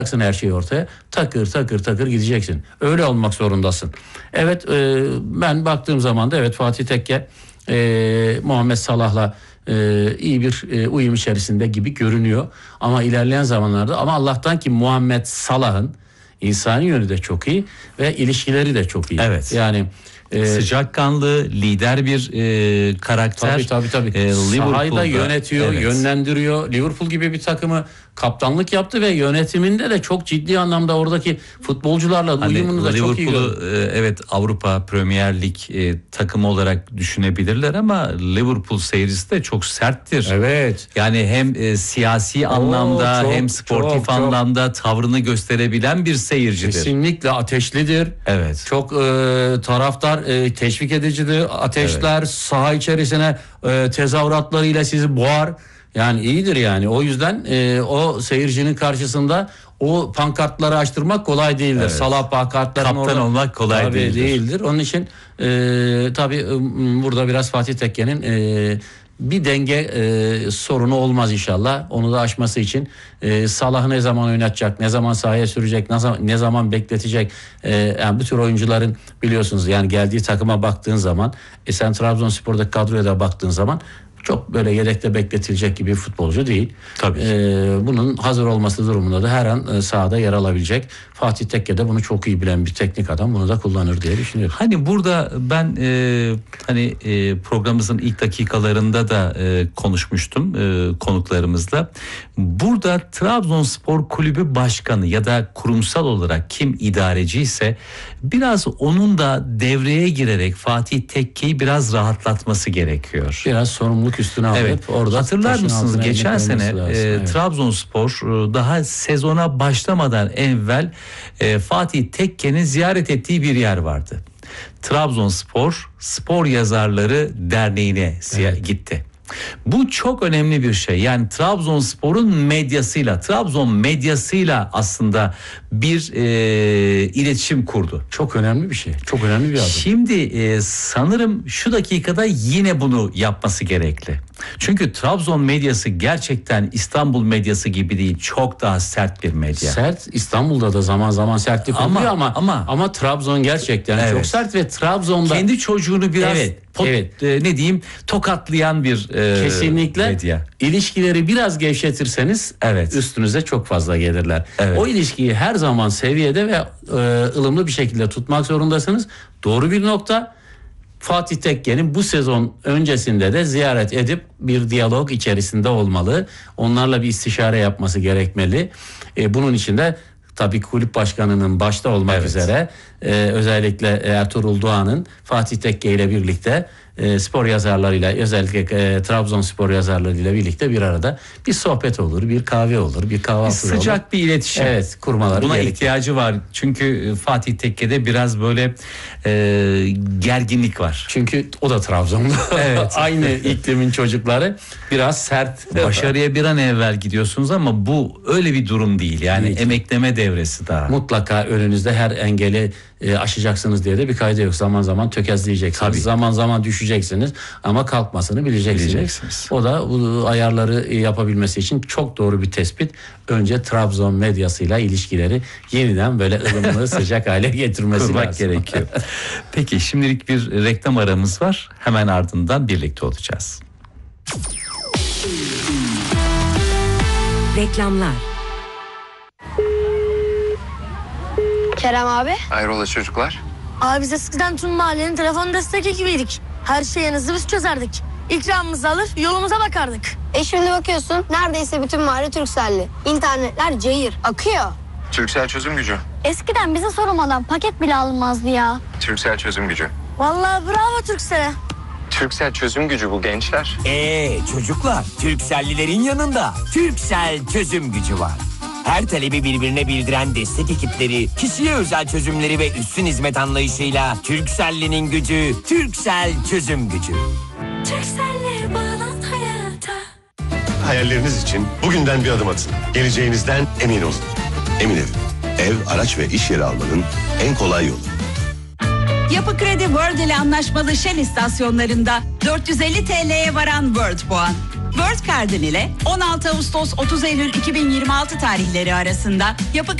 her şeyi ortaya. Takır takır takır gideceksin. Öyle olmak zorundasın. Evet, ben baktığım zaman da evet, Fatih Tekke Muhammed Salah'la iyi bir uyum içerisinde gibi görünüyor. Ama ilerleyen zamanlarda, ama Allah'tan ki Muhammed Salah'ın insani yönü de çok iyi ve ilişkileri de çok iyi. Evet. Yani sıcakkanlı, lider bir karakter. Tabii. Sahayı da yönetiyor, yönlendiriyor. Liverpool gibi bir takımı kaptanlık yaptı ve yönetiminde de çok ciddi anlamda oradaki futbolcularla uyumunu da çok iyi gördü. Evet, Avrupa Premier Lig takımı olarak düşünebilirler ama Liverpool seyircisi de çok serttir. Evet. Yani hem siyasi anlamda hem sportif anlamda tavrını gösterebilen bir seyircidir. Kesinlikle ateşlidir. Evet. Çok taraftar teşvik edicidir. Ateşler saha içerisine tezahüratlarıyla sizi boğar. Yani iyidir yani. O yüzden o seyircinin karşısında o pankartları açtırmak kolay değildir. Evet. Salah pankartlarının kaptan olmak kolay değildir. Onun için tabii burada biraz Fatih Tekke'nin bir denge sorunu olmaz inşallah. Onu da aşması için Salah'ı ne zaman oynatacak, ne zaman sahaya sürecek, ne zaman bekletecek. Yani bu tür oyuncuların biliyorsunuz yani geldiği takıma baktığın zaman, sen Trabzonspor'daki kadroya da baktığın zaman çok böyle yedekte bekletilecek gibi bir futbolcu değil. Tabii. Bunun hazır olması durumunda da her an sahada yer alabilecek. Fatih Tekke de bunu çok iyi bilen bir teknik adam. Bunu da kullanır diye düşünüyorum. Hani burada ben programımızın ilk dakikalarında da konuşmuştum konuklarımızla. Burada Trabzonspor Kulübü Başkanı ya da kurumsal olarak kim idareci ise biraz onun da devreye girerek Fatih Tekke'yi biraz rahatlatması gerekiyor. Biraz sorumluluk üstüne alıp orada. Hatırlar mısınız geçen sene Trabzonspor daha sezona başlamadan evvel Fatih Tekke'nin ziyaret ettiği bir yer vardı. Trabzonspor Spor Yazarları Derneği'ne gitti. Bu çok önemli bir şey. Yani Trabzonspor'un medyasıyla, Trabzon medyasıyla aslında bir iletişim kurdu. Çok önemli bir şey. Çok önemli bir adım. Şimdi sanırım şu dakikada yine bunu yapması gerekli. Çünkü Trabzon medyası gerçekten İstanbul medyası gibi değil. Çok daha sert bir medya. Sert. İstanbul'da da zaman zaman sertlik oluyor ama Trabzon gerçekten çok sert ve Trabzon'da kendi çocuğunu biraz ne diyeyim tokatlayan bir kesinlikle medya. İlişkileri biraz gevşetirseniz üstünüze çok fazla gelirler. Evet. O ilişkiyi her zaman seviyede ve ılımlı bir şekilde tutmak zorundasınız. Doğru bir nokta. Fatih Tekke'nin bu sezon öncesinde de ziyaret edip bir diyalog içerisinde olmalı. Onlarla bir istişare yapması gerekmeli. Bunun için de tabii kulüp başkanının başta olmak üzere özellikle Ertuğrul Doğan'ın Fatih Tekke ile birlikte spor yazarlarıyla, özellikle Trabzonspor yazarlarıyla birlikte bir arada bir sohbet olur, bir kahve olur, bir kahvaltı olur. Sıcak bir iletişim. Kurmaları buna gerekir. ihtiyacı var. Çünkü Fatih Tekke'de biraz böyle gerginlik var. Çünkü o da Trabzonlu. Aynı iklimin çocukları, biraz sert. Başarıya bir an evvel gidiyorsunuz ama bu öyle bir durum değil. Yani emekleme devresi daha. Mutlaka önünüzde her engeli aşacaksınız diye de bir kaydı yok. Zaman zaman tökezleyeceksiniz. Tabii. Zaman zaman düşeceksiniz ama kalkmasını bileceksiniz. O da bu ayarları yapabilmesi için çok doğru bir tespit. Önce Trabzon medyasıyla ilişkileri yeniden böyle ılımlı sıcak hale getirmesi kurmak lazım. gerekiyor. Peki şimdilik bir reklam aramız var. Hemen ardından birlikte olacağız. Reklamlar. Kerem abi. Hayrola çocuklar? Abi biz eskiden tüm mahallenin telefon destek ekibiydik. Her şeyinizi biz çözerdik. İkramımızı alır yolumuza bakardık. Şimdi bakıyorsun neredeyse bütün mahalle Turkcell'li. İnternetler cayır akıyor. Turkcell çözüm gücü. Eskiden bize sormadan paket bile alınmazdı ya. Turkcell çözüm gücü. Vallahi bravo Turkcell'e. Turkcell çözüm gücü bu gençler. Çocuklar, Turkcell'lilerin yanında Turkcell çözüm gücü var. Her talebi birbirine bildiren destek ekipleri, kişiye özel çözümleri ve üstün hizmet anlayışıyla Turkcell'linin gücü, Turkcell çözüm gücü. Turkcell'le bağlan hayata. Hayalleriniz için bugünden bir adım atın. Geleceğinizden emin olun. Emin Ev. Ev, araç ve iş yeri almanın en kolay yolu. Yapı Kredi World ile anlaşmalı Shell istasyonlarında 450 TL'ye varan World puan. World Card'ın ile 16 Ağustos 30 Eylül 2026 tarihleri arasında Yapı